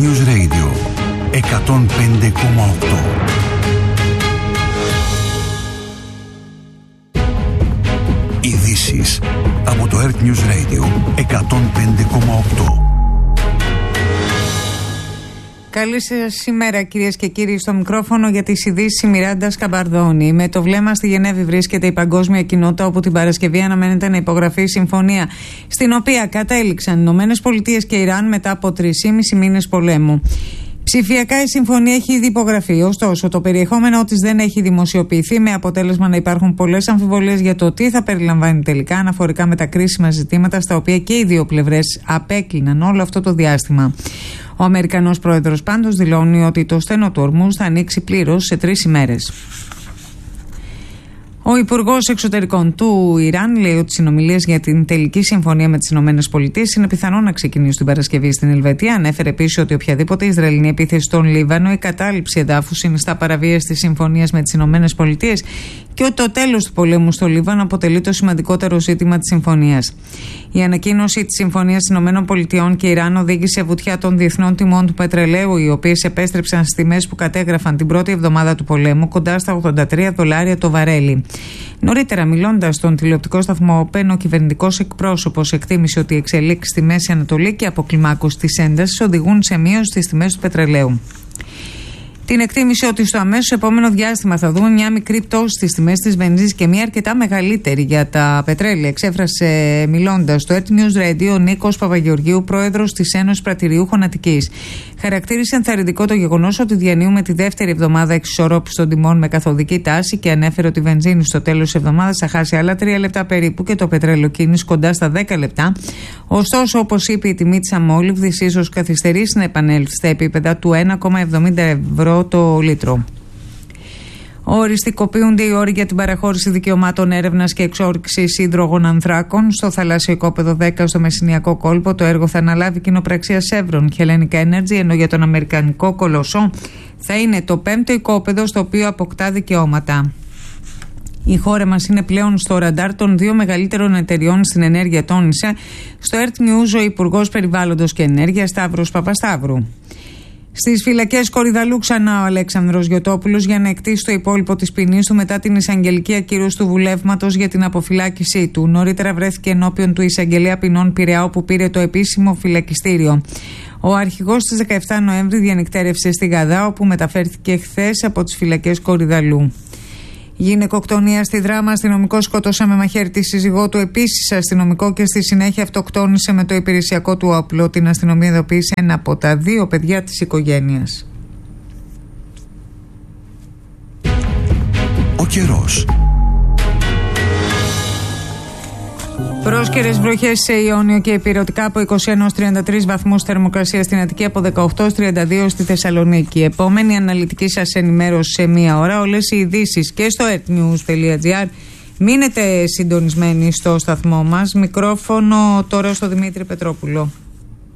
News Radio 105,8. Ειδήσεις από το Earth News Radio 105,8. Καλή σας ημέρα, κυρίες και κύριοι. Στο μικρόφωνο για τις ειδήσεις η Μιράντα Σκαμπαρδόνη. Με το βλέμμα στη Γενέβη βρίσκεται η παγκόσμια κοινότητα, όπου την Παρασκευή αναμένεται να υπογραφεί η συμφωνία, στην οποία κατέληξαν ΗΠΑ και Ιράν μετά από 3,5 μήνες πολέμου. Ψηφιακά η συμφωνία έχει ήδη υπογραφεί, ωστόσο το περιεχόμενό της δεν έχει δημοσιοποιηθεί, με αποτέλεσμα να υπάρχουν πολλές αμφιβολίες για το τι θα περιλαμβάνει τελικά αναφορικά με τα κρίσιμα ζητήματα στα οποία και οι δύο πλευρές απέκλειναν όλο αυτό το διάστημα. Ο Αμερικανός πρόεδρος πάντως δηλώνει ότι το στενό του Ορμούζ θα ανοίξει πλήρως σε 3 ημέρες. Ο Υπουργός Εξωτερικών του Ιράν λέει ότι οι συνομιλίες για την τελική συμφωνία με τις ΗΠΑ είναι πιθανό να ξεκινήσουν την Παρασκευή στην Ελβετία. Ανέφερε επίσης ότι οποιαδήποτε Ισραηλινή επίθεση στον Λίβανο ή κατάληψη εδάφους συνιστά παραβίαση της συμφωνίας με τις ΗΠΑ και ότι το τέλος του πολέμου στο Λίβανο αποτελεί το σημαντικότερο ζήτημα της συμφωνίας. Η ανακοίνωση της συμφωνίας των ΗΠΑ και Ιράν οδήγησε βουτιά των διεθνών τιμών του πετρελαίου, οι οποίες επέστρεψαν στις τιμές που κατέγραφαν την πρώτη εβδομάδα του πολέμου, κοντά στα $83 το βαρέλι. Νωρίτερα, μιλώντας στον τηλεοπτικό σταθμό ΟΠΕΝ, ο κυβερνητικός εκπρόσωπος εκτίμησε ότι οι εξελίξεις στη Μέση Ανατολή και η αποκλιμάκωση της έντασης οδηγούν σε μείωση στις τιμές του πετρελαίου. Την εκτίμησε ότι στο αμέσως επόμενο διάστημα θα δούμε μια μικρή πτώση στις τιμές της βενζίνης και μια αρκετά μεγαλύτερη για τα πετρέλαια. Εξέφρασε μιλώντας στο Earth News Radio ο Νίκος Παπαγεωργίου, πρόεδρος της Ένωσης Πρατηριούχων Αττικής. Χαρακτήρισε ενθαρρυντικό το γεγονός ότι διανύουμε τη δεύτερη εβδομάδα εξισορρόπησης των τιμών με καθοδική τάση και ανέφερε ότι η βενζίνη στο τέλος της εβδομάδας θα χάσει άλλα 3 λεπτά περίπου και το πετρέλαιο κίνηση κοντά στα 10 λεπτά. Ωστόσο, όπως είπε, η τιμή της αμόλυβδης ίσως καθυστερήσει να επανέλθει στα επίπεδα του 1,70 ευρώ το λίτρο. Οριστικοποιούνται οι όροι για την παραχώρηση δικαιωμάτων έρευνας και εξόρυξης υδρογων ανθράκων στο θαλάσσιο οικόπεδο 10 στο Μεσσηνιακό κόλπο. Το έργο θα αναλάβει κοινοπραξία Chevron και Hellenic Energy, ενώ για τον αμερικανικό κολοσσό θα είναι το 5ο οικόπεδο στο οποίο αποκτά δικαιώματα. Η χώρα μας είναι πλέον στο ραντάρ των 2 μεγαλύτερων εταιριών στην ενέργεια, τόνισε στο Earth News ο Υπουργός Περιβάλλοντος και Ενέργειας Σταύρος Παπασταύρου. Στις φυλακές Κορυδαλού ξανά ο Αλέξανδρος Γιωτόπουλος για να εκτίσει το υπόλοιπο της ποινής του μετά την εισαγγελική ακύρωση του βουλεύματος για την αποφυλάκησή του. Νωρίτερα βρέθηκε ενώπιον του εισαγγελέα ποινών Πειραιά, όπου πήρε το επίσημο φυλακιστήριο. Ο αρχηγός της 17 Νοέμβρη διανυκτέρευσε στη Γαδά, όπου μεταφέρθηκε χθες από τις φυλακές Κορυδαλού. Γυναικοκτονία στη Δράμα. Αστυνομικός σκότωσε με μαχαίρι τη σύζυγό του, επίσης αστυνομικό, και στη συνέχεια αυτοκτόνησε με το υπηρεσιακό του όπλο. Την αστυνομία ειδοποίησε ένα από τα 2 παιδιά της οικογένειας. Ο καιρός. Πρόσκαιρες βροχές σε Ιόνιο και Ηπειρωτικά από 21-33 βαθμούς θερμοκρασία στην Αττική, από 18-32 στη Θεσσαλονίκη. Επόμενη αναλυτική σας ενημέρωση σε 1 ώρα. Όλες οι ειδήσεις και στο earthnews.gr. Μείνετε συντονισμένοι στο σταθμό μας. Μικρόφωνο τώρα στο Δημήτρη Πετρόπουλο.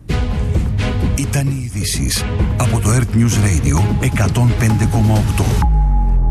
Ήταν οι ειδήσεις από το Earth News Radio 105,8.